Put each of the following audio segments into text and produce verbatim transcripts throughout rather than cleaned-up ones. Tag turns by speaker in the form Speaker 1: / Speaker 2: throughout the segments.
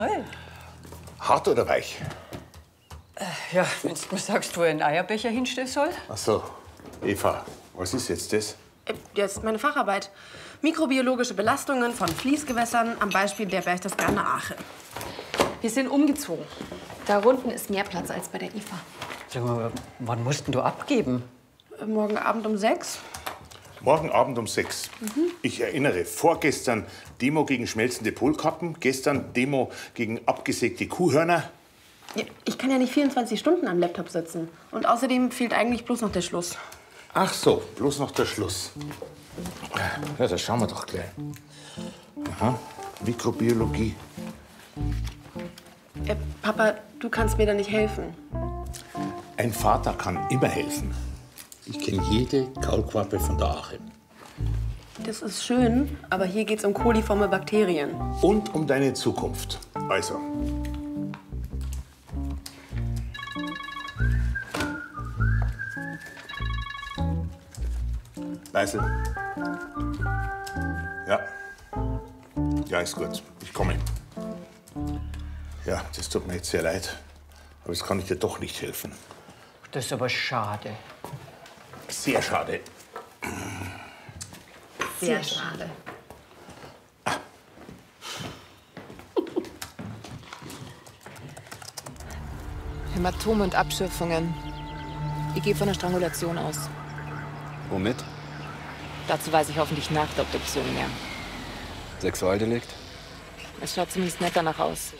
Speaker 1: Hey.
Speaker 2: Hart oder weich?
Speaker 1: Äh, ja, wenn du mir sagst, wo ich einen Eierbecher hinstellen soll.
Speaker 2: Ach so. Eva, was ist jetzt das?
Speaker 3: Äh, Das ist meine Facharbeit. Mikrobiologische Belastungen von Fließgewässern am Beispiel der Berchtesgadener Ache.
Speaker 4: Wir sind umgezogen. Da unten ist mehr Platz als bei der I F A.
Speaker 1: Sag mal, wann musst denn du abgeben?
Speaker 3: Äh, Morgen Abend um sechs.
Speaker 2: Morgen Abend um sechs. Mhm. Ich erinnere, vorgestern Demo gegen schmelzende Polkappen, gestern Demo gegen abgesägte Kuhhörner.
Speaker 3: Ja, ich kann ja nicht vierundzwanzig Stunden am Laptop sitzen. Und außerdem fehlt eigentlich bloß noch der Schluss.
Speaker 2: Ach so, bloß noch der Schluss. Ja, das schauen wir doch gleich. Aha, Mikrobiologie.
Speaker 3: Äh, Papa, du kannst mir da nicht helfen.
Speaker 2: Ein Vater kann immer helfen. Ich kenne jede Kaulquappe von der Ache.
Speaker 3: Das ist schön, aber hier geht's um koliforme Bakterien.
Speaker 2: Und um deine Zukunft. Also. Beisel. Ja. Ja, ist gut. Ich komme. Ja, das tut mir jetzt sehr leid. Aber jetzt kann ich dir doch nicht helfen.
Speaker 1: Das ist aber schade.
Speaker 2: Sehr schade.
Speaker 3: Sehr schade.
Speaker 5: Hämatome und Abschürfungen. Ich gehe von einer Strangulation aus.
Speaker 6: Womit?
Speaker 5: Dazu weiß ich hoffentlich nach der Obduktion mehr.
Speaker 6: Sexualdelikt?
Speaker 5: Es schaut zumindest nett danach aus.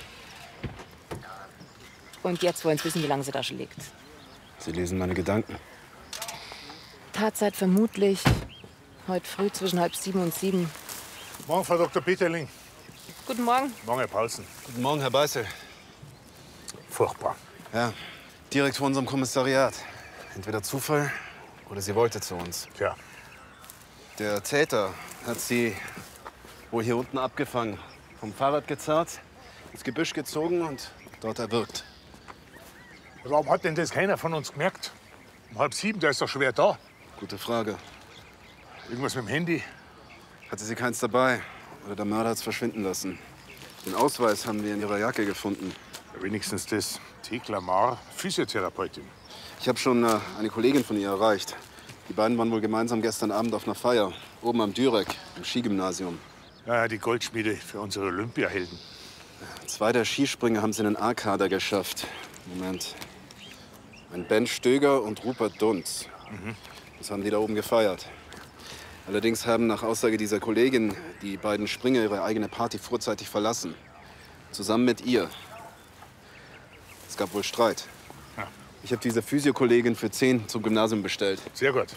Speaker 5: Und jetzt wollen Sie wissen, wie lange sie da schon liegt.
Speaker 6: Sie lesen meine Gedanken.
Speaker 5: Tatzeit vermutlich heute früh zwischen halb sieben und sieben.
Speaker 2: Morgen, Frau Doktor Peterling.
Speaker 5: Guten Morgen.
Speaker 2: Morgen, Herr Paulsen.
Speaker 6: Guten Morgen, Herr Beißel.
Speaker 2: Furchtbar.
Speaker 6: Ja, direkt vor unserem Kommissariat. Entweder Zufall oder sie wollte zu uns.
Speaker 2: Tja.
Speaker 6: Der Täter hat sie wohl hier unten abgefangen, vom Fahrrad gezerrt, ins Gebüsch gezogen und dort erwürgt.
Speaker 2: Warum hat denn das keiner von uns gemerkt? Um halb sieben, der ist doch schwer da.
Speaker 6: Gute Frage.
Speaker 2: Irgendwas mit dem Handy?
Speaker 6: Hatte sie keins dabei oder der Mörder hat es verschwinden lassen. Den Ausweis haben wir in ihrer Jacke gefunden.
Speaker 2: Ja, wenigstens das. Thekla Maar, Physiotherapeutin.
Speaker 6: Ich habe schon äh, eine Kollegin von ihr erreicht. Die beiden waren wohl gemeinsam gestern Abend auf einer Feier, oben am Dürek, im Skigymnasium.
Speaker 2: Ja, die Goldschmiede für unsere Olympiahelden.
Speaker 6: Zwei der Skispringer haben es in den A-Kader geschafft. Moment. Ein Ben Stöger und Rupert Dunz.
Speaker 2: Mhm.
Speaker 6: Das haben die da oben gefeiert. Allerdings haben nach Aussage dieser Kollegin die beiden Springer ihre eigene Party vorzeitig verlassen. Zusammen mit ihr. Es gab wohl Streit.
Speaker 2: Ja.
Speaker 6: Ich habe diese Physiokollegin für zehn zum Gymnasium bestellt.
Speaker 2: Sehr gut.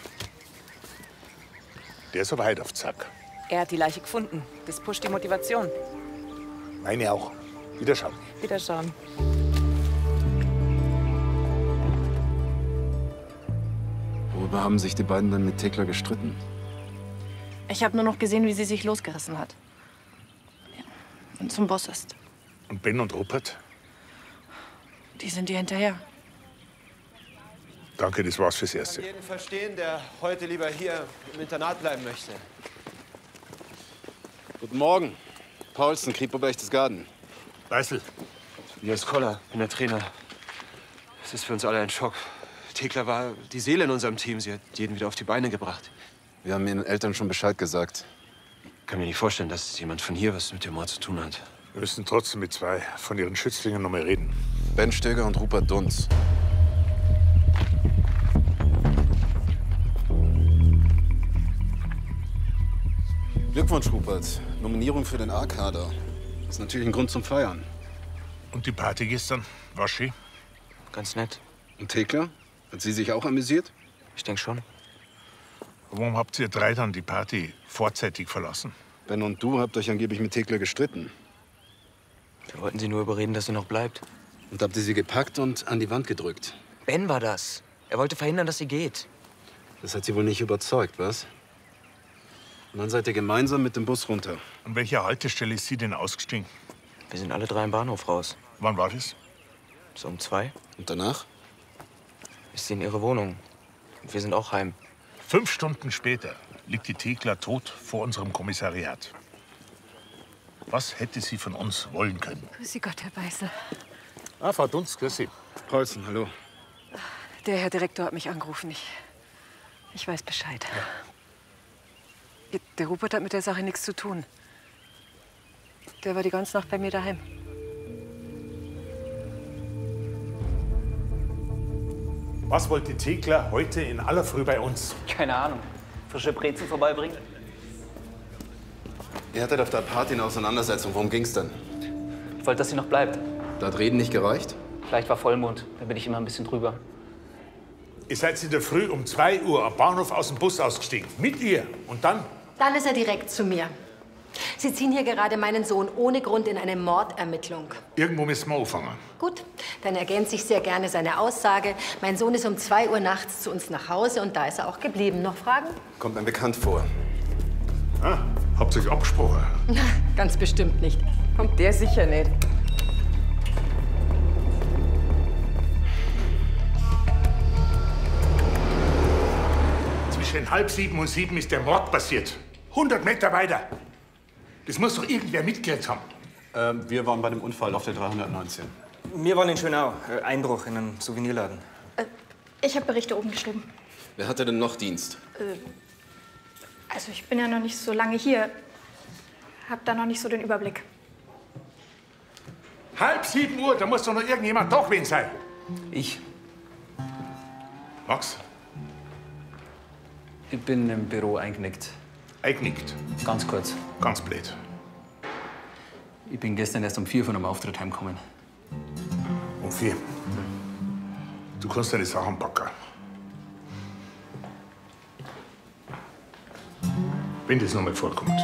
Speaker 2: Der ist aber heute auf Zack.
Speaker 5: Er hat die Leiche gefunden. Das pusht die Motivation.
Speaker 2: Meine auch. Wiederschauen.
Speaker 5: Wiederschauen.
Speaker 6: Worüber haben sich die beiden dann mit Thekla gestritten?
Speaker 3: Ich habe nur noch gesehen, wie sie sich losgerissen hat. Ja. Und zum Boss ist.
Speaker 2: Und Ben und Rupert?
Speaker 3: Die sind ihr hinterher.
Speaker 2: Danke, das war's fürs Erste.
Speaker 7: Ich kann jeden verstehen, der heute lieber hier im Internat bleiben möchte.
Speaker 6: Guten Morgen. Paulsen, Kripo Berchtesgaden.
Speaker 2: Beißel.
Speaker 7: Hier ist Koller, bin der Trainer. Es ist für uns alle ein Schock. Thekla war die Seele in unserem Team. Sie hat jeden wieder auf die Beine gebracht.
Speaker 6: Wir haben Ihren Eltern schon Bescheid gesagt.
Speaker 7: Ich kann mir nicht vorstellen, dass jemand von hier was mit dem Mord zu tun hat.
Speaker 2: Wir müssen trotzdem mit zwei von Ihren Schützlingen noch mal reden.
Speaker 6: Ben Stöger und Rupert Dunz. Glückwunsch, Rupert. Nominierung für den A-Kader. Das ist natürlich ein Grund zum Feiern.
Speaker 2: Und die Party gestern? War schön?
Speaker 7: Ganz nett.
Speaker 6: Und Thekla? Hat sie sich auch amüsiert?
Speaker 7: Ich denke schon.
Speaker 2: Warum habt ihr drei dann die Party vorzeitig verlassen?
Speaker 6: Ben und du habt euch angeblich mit Thekla gestritten.
Speaker 7: Wir wollten sie nur überreden, dass sie noch bleibt.
Speaker 6: Und habt ihr sie gepackt und an die Wand gedrückt.
Speaker 7: Ben war das. Er wollte verhindern, dass sie geht.
Speaker 6: Das hat sie wohl nicht überzeugt, was? Und dann seid ihr gemeinsam mit dem Bus runter.
Speaker 2: An welcher Haltestelle ist sie denn ausgestiegen?
Speaker 7: Wir sind alle drei im Bahnhof raus.
Speaker 2: Wann war das?
Speaker 7: So um zwei.
Speaker 6: Und danach?
Speaker 7: Ist sie in ihre Wohnung. Und wir sind auch heim.
Speaker 2: Fünf Stunden später liegt die Thekla tot vor unserem Kommissariat. Was hätte sie von uns wollen können?
Speaker 5: Grüße Gott, Herr Beißel.
Speaker 2: Ah, Frau Dunz, grüß Sie.
Speaker 6: Paulsen, hallo.
Speaker 5: Der Herr Direktor hat mich angerufen. Ich, ich weiß Bescheid. Ja. Der Rupert hat mit der Sache nichts zu tun. Der war die ganze Nacht bei mir daheim.
Speaker 2: Was wollte Thekla heute in aller Früh bei uns?
Speaker 8: Keine Ahnung. Frische Brezen vorbeibringen?
Speaker 6: Ihr hattet auf der Party eine Auseinandersetzung. Worum ging's denn?
Speaker 8: Ich wollte, dass sie noch bleibt.
Speaker 6: Da hat Reden nicht gereicht?
Speaker 8: Vielleicht war Vollmond. Da bin ich immer ein bisschen drüber.
Speaker 2: Ihr seid in der Früh um zwei Uhr am Bahnhof aus dem Bus ausgestiegen. Mit ihr. Und dann?
Speaker 9: Dann ist er direkt zu mir. Sie ziehen hier gerade meinen Sohn ohne Grund in eine Mordermittlung.
Speaker 2: Irgendwo müssen wir anfangen.
Speaker 9: Gut, dann ergänze ich sehr gerne seine Aussage. Mein Sohn ist um zwei Uhr nachts zu uns nach Hause und da ist er auch geblieben. Noch Fragen?
Speaker 6: Kommt mir bekannt vor.
Speaker 2: Ah, habt ihr euch abgesprochen?
Speaker 9: Ganz bestimmt nicht.
Speaker 3: Kommt der sicher nicht.
Speaker 2: Zwischen halb sieben und sieben ist der Mord passiert. hundert Meter weiter. Das muss doch irgendwer mitgekriegt haben.
Speaker 10: Ähm, wir waren bei dem Unfall auf der dreihundertneunzehn.
Speaker 11: Wir waren in Schönau. Äh, Einbruch in einem Souvenirladen.
Speaker 4: Äh, ich habe Berichte oben geschrieben.
Speaker 6: Wer hatte denn noch Dienst?
Speaker 4: Äh, also ich bin ja noch nicht so lange hier. Hab da noch nicht so den Überblick.
Speaker 2: Halb sieben Uhr, da muss doch noch irgendjemand doch wen sein.
Speaker 11: Ich.
Speaker 2: Max?
Speaker 11: Ich bin im Büro eingenickt.
Speaker 2: Eingenickt?
Speaker 11: Ganz kurz.
Speaker 2: Ganz blöd.
Speaker 11: Ich bin gestern erst um vier von einem Auftritt heimgekommen.
Speaker 2: Um vier? Du kannst deine Sachen packen. Wenn das noch mal vorkommt.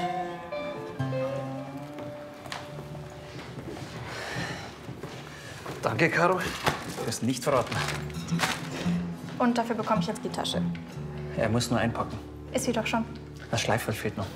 Speaker 11: Danke, Caro. Du hast nicht verraten.
Speaker 4: Und dafür bekomme ich jetzt die Tasche.
Speaker 11: Er muss nur einpacken.
Speaker 4: Ist sie doch schon.
Speaker 11: Das Schleifwald fehlt noch.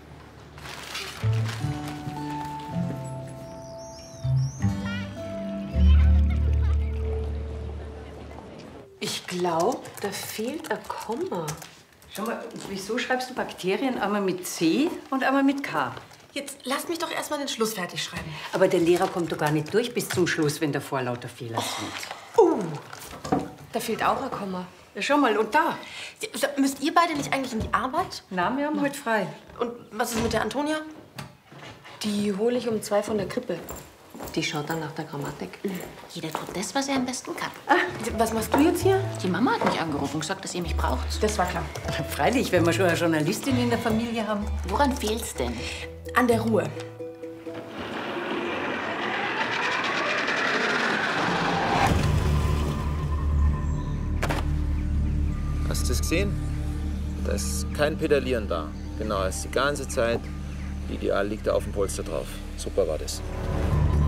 Speaker 5: Ich glaube, da fehlt ein Komma.
Speaker 1: Schau mal, wieso schreibst du Bakterien einmal mit C und einmal mit K?
Speaker 3: Jetzt lass mich doch erst mal den Schluss fertig schreiben.
Speaker 1: Aber der Lehrer kommt doch gar nicht durch bis zum Schluss, wenn davor lauter Fehler sind.
Speaker 3: Uh,
Speaker 5: Da fehlt auch ein Komma.
Speaker 1: Ja, schau mal, und da?
Speaker 3: ja, müsst ihr beide nicht eigentlich in die Arbeit?
Speaker 1: Na, wir haben heute frei.
Speaker 3: Und was ist mit der Antonia?
Speaker 5: Die hole ich um zwei von der Krippe. Die schaut dann nach der Grammatik.
Speaker 9: Jeder tut das, was er am besten kann.
Speaker 3: Ah, was machst du jetzt hier?
Speaker 9: Die Mama hat mich angerufen und gesagt, dass ihr mich braucht.
Speaker 3: Das war klar.
Speaker 1: Freilich, wenn wir schon eine Journalistin in der Familie haben.
Speaker 9: Woran fehlt's denn?
Speaker 3: An der Ruhe.
Speaker 12: Hast du das gesehen? Da ist kein Pedalieren da. Genau, es ist die ganze Zeit. Ideal liegt da auf dem Polster drauf. Super war das.